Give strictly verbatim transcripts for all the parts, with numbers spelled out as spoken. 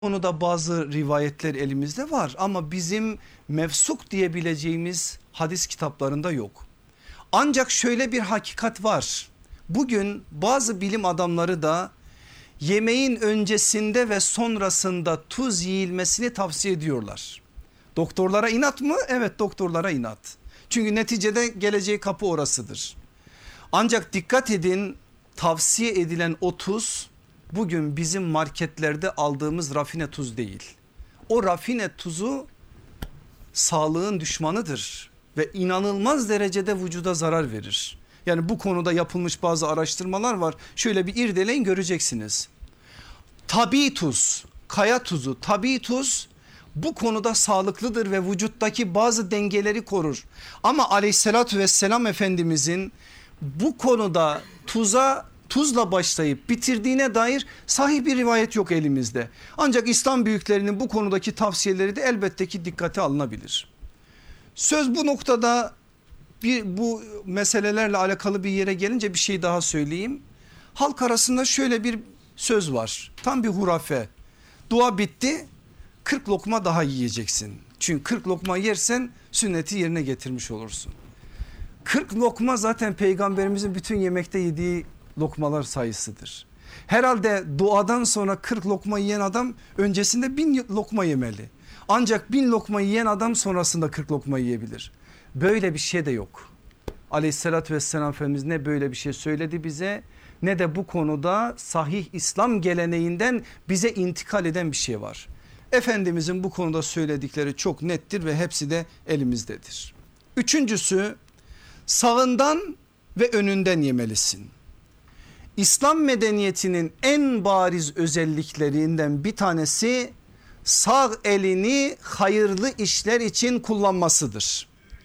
Konuda bazı rivayetler elimizde var ama bizim mevsuk diyebileceğimiz hadis kitaplarında yok. Ancak şöyle bir hakikat var. Bugün bazı bilim adamları da yemeğin öncesinde ve sonrasında tuz yiyilmesini tavsiye ediyorlar. Doktorlara inat mı? Evet, doktorlara inat. Çünkü neticede geleceği kapı orasıdır. Ancak dikkat edin, tavsiye edilen o tuz bugün bizim marketlerde aldığımız rafine tuz değil. O rafine tuzu sağlığın düşmanıdır ve inanılmaz derecede vücuda zarar verir. Yani bu konuda yapılmış bazı araştırmalar var. Şöyle bir irdeleyin, göreceksiniz. Tabii tuz, kaya tuzu, tabii tuz bu konuda sağlıklıdır ve vücuttaki bazı dengeleri korur. Ama aleyhissalatü vesselam Efendimizin bu konuda tuza tuzla başlayıp bitirdiğine dair sahih bir rivayet yok elimizde. Ancak İslam büyüklerinin bu konudaki tavsiyeleri de elbette ki dikkate alınabilir. Söz bu noktada bir, bu meselelerle alakalı bir yere gelince bir şey daha söyleyeyim. Halk arasında şöyle bir söz var, tam bir hurafe. Dua bitti, kırk lokma daha yiyeceksin. Çünkü kırk lokma yersen sünneti yerine getirmiş olursun. kırk lokma zaten peygamberimizin bütün yemekte yediği lokmalar sayısıdır. Herhalde duadan sonra kırk lokma yiyen adam öncesinde bin lokma yemeli. Ancak bin lokma yiyen adam sonrasında kırk lokma yiyebilir. Böyle bir şey de yok. Aleyhissalatü vesselam Efendimiz ne böyle bir şey söyledi bize, ne de bu konuda sahih İslam geleneğinden bize intikal eden bir şey var. Efendimizin bu konuda söyledikleri çok nettir ve hepsi de elimizdedir. Üçüncüsü, sağından ve önünden yemelisin. İslam medeniyetinin en bariz özelliklerinden bir tanesi sağ elini hayırlı işler için kullanmasıdır.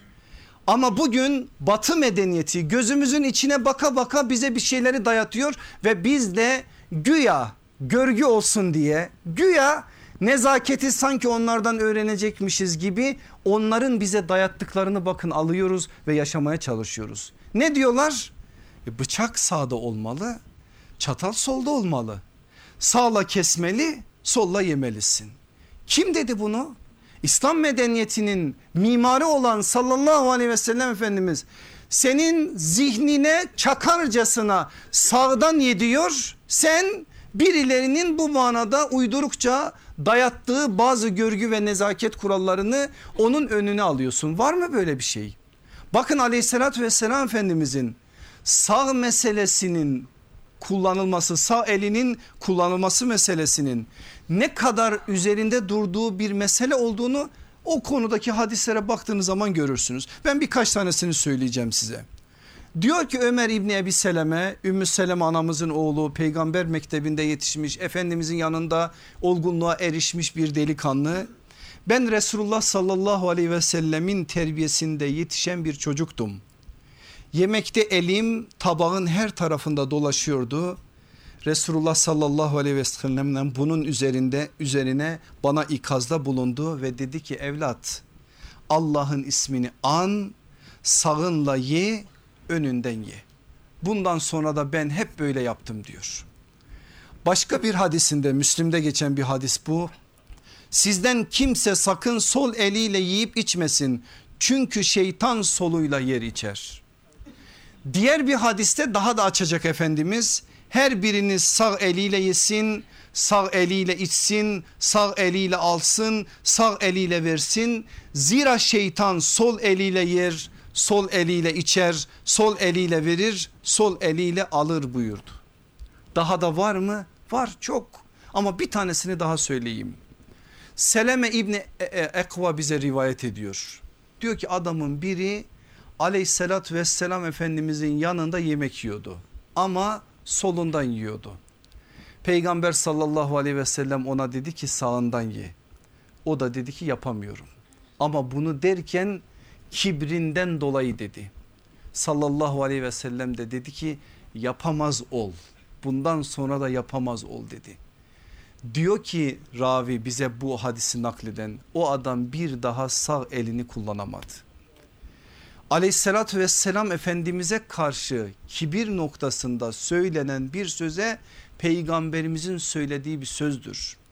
Ama bugün Batı medeniyeti gözümüzün içine baka baka bize bir şeyleri dayatıyor ve biz de güya görgü olsun diye, güya nezaketi sanki onlardan öğrenecekmişiz gibi onların bize dayattıklarını bakın alıyoruz ve yaşamaya çalışıyoruz. Ne diyorlar? E bıçak sağda olmalı, çatal solda olmalı. Sağla kesmeli, solla yemelisin. Kim dedi bunu? İslam medeniyetinin mimarı olan sallallahu aleyhi ve sellem Efendimiz senin zihnine çakarcasına sağdan ye diyor. Sen birilerinin bu manada uydurukça dayattığı bazı görgü ve nezaket kurallarını onun önüne alıyorsun. Var mı böyle bir şey? Bakın aleyhissalatü vesselam Efendimizin sağ meselesinin kullanılması, sağ elinin kullanılması meselesinin ne kadar üzerinde durduğu bir mesele olduğunu o konudaki hadislere baktığınız zaman görürsünüz. Ben birkaç tanesini söyleyeceğim size. Diyor ki Ömer İbni Ebi Seleme, Ümmü Seleme anamızın oğlu, peygamber mektebinde yetişmiş, Efendimizin yanında olgunluğa erişmiş bir delikanlı. Ben Resulullah sallallahu aleyhi ve sellemin terbiyesinde yetişen bir çocuktum. Yemekte elim tabağın her tarafında dolaşıyordu. Resulullah sallallahu aleyhi ve sellem'den bunun üzerinde üzerine bana ikazda bulundu ve dedi ki evlat, Allah'ın ismini an, sağınla ye, önünden ye. Bundan sonra da ben hep böyle yaptım diyor. Başka bir hadisinde, Müslim'de geçen bir hadis bu. Sizden kimse sakın sol eliyle yiyip içmesin. Çünkü şeytan soluyla yer içer. Diğer bir hadiste daha da açacak Efendimiz. Her biriniz sağ eliyle yesin, sağ eliyle içsin, sağ eliyle alsın, sağ eliyle versin. Zira şeytan sol eliyle yer, sol eliyle içer, sol eliyle verir, sol eliyle alır buyurdu. Daha da var mı? Var, çok. Ama bir tanesini daha söyleyeyim. Seleme İbni Ekva bize rivayet ediyor. Diyor ki adamın biri aleyhissalatü vesselam Efendimizin yanında yemek yiyordu ama solundan yiyordu. Peygamber sallallahu aleyhi ve sellem ona dedi ki sağından ye. O da dedi ki yapamıyorum. Ama bunu derken kibrinden dolayı dedi. Sallallahu aleyhi ve sellem de dedi ki yapamaz ol. Bundan sonra da yapamaz ol dedi. Diyor ki ravi bize bu hadisi nakleden, o adam bir daha sağ elini kullanamadı. Aleyhissalatü vesselam Efendimiz'e karşı kibir noktasında söylenen bir söze peygamberimizin söylediği bir sözdür.